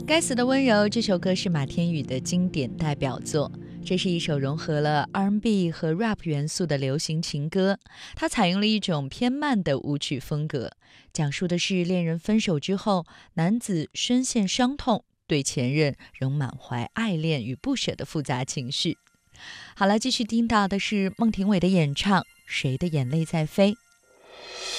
该死的温柔这首歌是马天宇的经典代表作，这是一首融合了 R&B 和 rap 元素的流行情歌，它采用了一种偏慢的舞曲风格，讲述的是恋人分手之后，男子深陷伤痛，对前任仍满怀爱恋与不舍的复杂情绪。好了，继续听到的是孟庭苇的演唱《谁的眼泪在飞》。